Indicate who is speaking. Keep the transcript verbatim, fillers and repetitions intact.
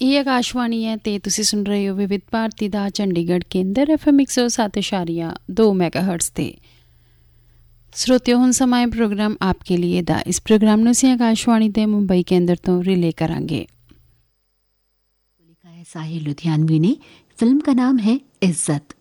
Speaker 1: ਇਹ ਆਕਾਸ਼ਵਾਣੀ ਹੈ ਤੇ ਤੁਸੀਂ ਸੁਣ ਰਹੇ ਹੋ ਵਿਵਿਧ ਭਾਰਤੀ ਦਾ ਚੰਡੀਗੜ੍ਹ ਕੇਂਦਰ ਐਫ ਐਮ ਇੱਕ ਸੌ ਸੱਤ ਇਸ਼ਾਰੀਆ ਦੋ ਮੈਗਾ ਹਰਟਸ ਤੇ। ਸਰੋਤਿਓ, ਹੁਣ ਸਮਾਂ ਹੈ ਪ੍ਰੋਗਰਾਮ ਆਪਕੇ लिए ਦਾ। ਇਸ ਪ੍ਰੋਗਰਾਮ ਨੂੰ ਅਸੀਂ ਆਕਾਸ਼ਵਾਣੀ ਦੇ ਮੁੰਬਈ ਕੇਂਦਰ ਤੋਂ ਰਿਲੇ करांगे।
Speaker 2: लिखा है साहिल लुधियानवी ने। फिल्म का नाम है इज्जत।